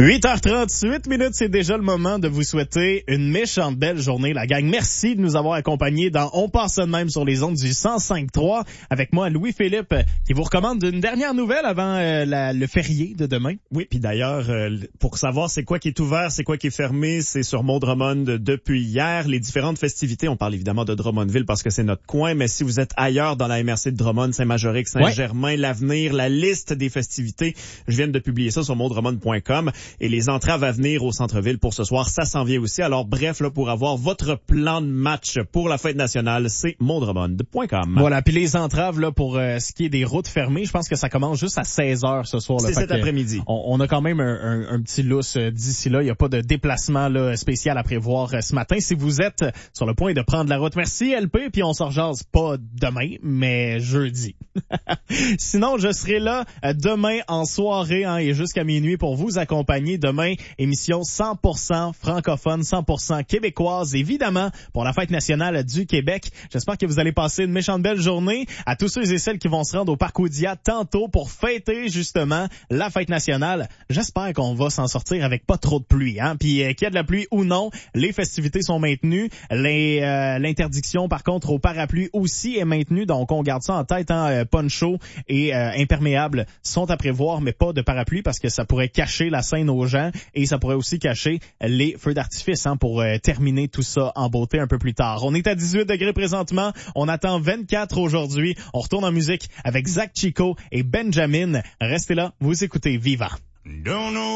8h38, c'est déjà le moment de vous souhaiter une méchante belle journée, la gang. Merci de nous avoir accompagnés dans On passe ça de même sur les ondes du 105.3 avec moi, Louis-Philippe, qui vous recommande une dernière nouvelle avant le férié de demain. Oui, puis d'ailleurs, pour savoir c'est quoi qui est ouvert, c'est quoi qui est fermé, c'est sur Mont Drummond depuis hier. Les différentes festivités, on parle évidemment de Drummondville parce que c'est notre coin, mais si vous êtes ailleurs dans la MRC de Drummond, Saint-Majorique, Saint-Germain, l'Avenir, la liste des festivités, je viens de publier ça sur montdrummond.com. Et les entraves à venir au centre-ville pour ce soir, ça s'en vient aussi. Alors bref, là, pour avoir votre plan de match pour la fête nationale, c'est montdrummond.com. Voilà, puis les entraves là pour ce qui est des routes fermées, je pense que ça commence juste à 16h ce soir. C'est cet après-midi. On a quand même un petit lousse d'ici là. Il n'y a pas de déplacement là spécial à prévoir ce matin. Si vous êtes sur le point de prendre la route, merci LP, puis on s'en rejase pas demain, mais jeudi. Sinon, je serai là demain en soirée et jusqu'à minuit pour vous accompagner. Demain, émission 100% francophone, 100% québécoise, évidemment, pour la fête nationale du Québec. J'espère que vous allez passer une méchante belle journée. À tous ceux et celles qui vont se rendre au Parc Oudia tantôt pour fêter justement la fête nationale, j'espère qu'on va s'en sortir avec pas trop de pluie. Puis qu'il y a de la pluie ou non, les festivités sont maintenues. L'interdiction, par contre, au parapluie aussi est maintenue. Donc, on garde ça en tête. Poncho et imperméable sont à prévoir, mais pas de parapluie parce que ça pourrait cacher la scène aux gens et ça pourrait aussi cacher les feux d'artifice pour terminer tout ça en beauté un peu plus tard. On est à 18 degrés présentement, on attend 24 aujourd'hui. On retourne en musique avec Zach Chico et Benjamin. Restez là, vous écoutez Viva.